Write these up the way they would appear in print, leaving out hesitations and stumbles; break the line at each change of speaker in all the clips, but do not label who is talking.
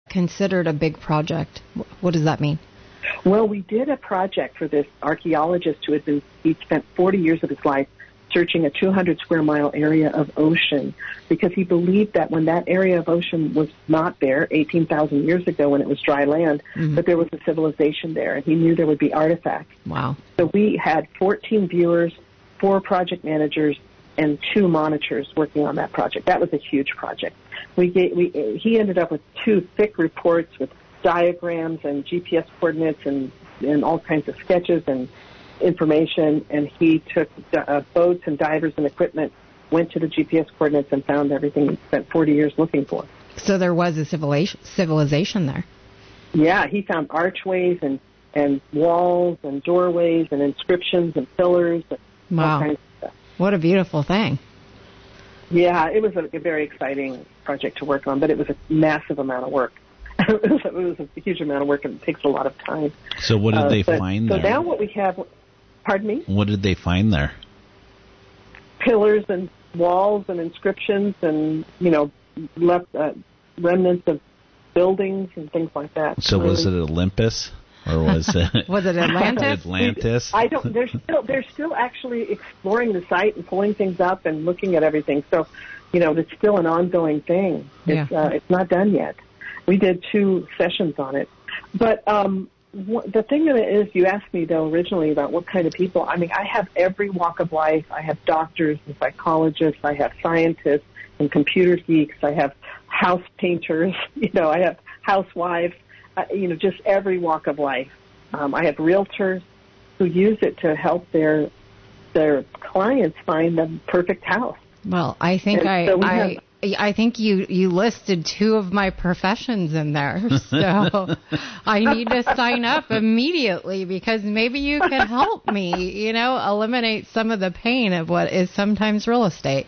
considered a big project? What does that mean?
Well, we did a project for this archaeologist he spent 40 years of his life searching a 200 square mile area of ocean, because he believed that when that area of ocean was not there 18,000 years ago when it was dry land, that there was a civilization there, and he knew there would be artifacts.
Wow.
So we had 14 viewers, 4 project managers, and 2 monitors working on that project. That was a huge project. He ended up with 2 thick reports with diagrams and GPS coordinates and all kinds of sketches and information, and he took boats and divers and equipment, went to the GPS coordinates, and found everything he spent 40 years looking for.
So there was a civilization there.
Yeah, he found archways and walls and doorways and inscriptions and pillars. And all kinds of stuff.
What a beautiful thing.
Yeah, it was a very exciting project to work on, but it was a massive amount of work. It was a huge amount of work, and it takes a lot of time.
So what did they find there?
So now what we have... Pardon me?
What did they find there?
Pillars and walls and inscriptions and, left remnants of buildings and things like that.
So was it Olympus? Or was it...
Was it Atlantis?
Atlantis?
They're still actually exploring the site and pulling things up and looking at everything. So, it's still an ongoing thing. It's not done yet. We did 2 sessions on it. But the thing that it is, you asked me, though, originally about what kind of people. I mean, I have every walk of life. I have doctors and psychologists. I have scientists and computer geeks. I have house painters. I have housewives. Just every walk of life. I have realtors who use it to help their clients find the perfect house.
Well, I think I think you listed 2 of my professions in there, so I need to sign up immediately, because maybe you can help me, eliminate some of the pain of what is sometimes real estate.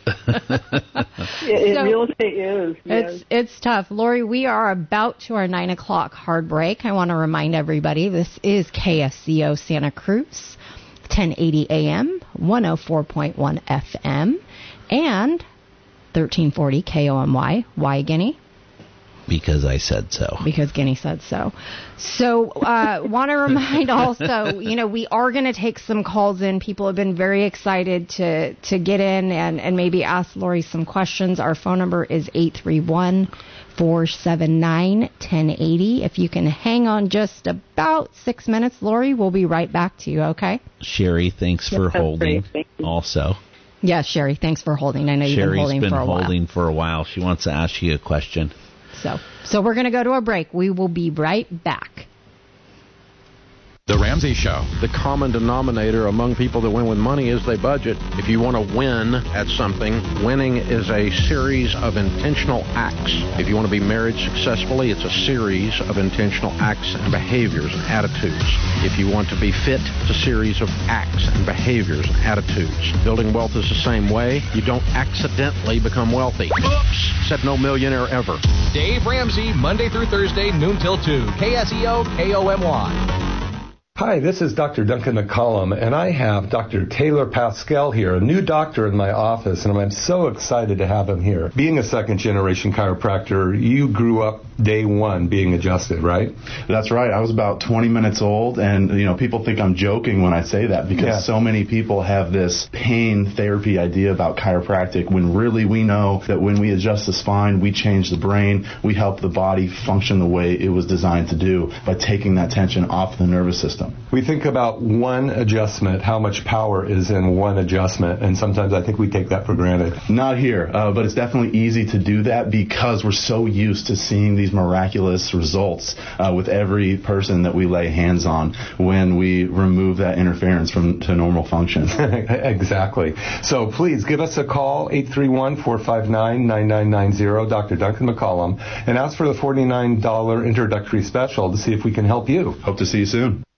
Real estate is. Yes.
It's tough. Lori, we are about to our 9 o'clock hard break. I want to remind everybody this is KSCO Santa Cruz, 1080 AM, 104.1 FM, and 1340 KOMY. Why, Guinea?
Because I said so.
Because Guinea said so. So, want to remind also, we are going to take some calls in. People have been very excited to get in and maybe ask Lori some questions. Our phone number is 831-479-1080. If you can hang on just about 6 minutes, Lori, we'll be right back to you, okay?
Sherry, thanks for holding also.
Yes, Sherry, thanks for holding. I know you've been holding for a while.
Sherry's been holding for a while. She wants to ask you a question.
So we're going to go to a break. We will be right back.
The Ramsey Show. The common denominator among people that win with money is they budget. If you want to win at something, winning is a series of intentional acts. If you want to be married successfully, it's a series of intentional acts and behaviors and attitudes. If you want to be fit, it's a series of acts and behaviors and attitudes. Building wealth is the same way. You don't accidentally become wealthy. Oops! Said no millionaire ever.
Dave Ramsey, Monday through Thursday, noon till 2. KSEO, KOMY.
Hi, this is Dr. Duncan McCollum, and I have Dr. Taylor Pascal here, a new doctor in my office, and I'm so excited to have him here. Being a second-generation chiropractor, you grew up day one being adjusted, right?
That's right. I was about 20 minutes old, and, people think I'm joking when I say that because so many people have this pain therapy idea about chiropractic when really we know that when we adjust the spine, we change the brain, we help the body function the way it was designed to do by taking that tension off the nervous system.
We think about one adjustment, how much power is in one adjustment, and sometimes I think we take that for granted.
Not here, but it's definitely easy to do that because we're so used to seeing these miraculous results with every person that we lay hands on when we remove that interference to normal function.
Exactly. So please give us a call, 831-459-9990, Dr. Duncan McCollum, and ask for the $49 introductory special to see if we can help you.
Hope to see you soon.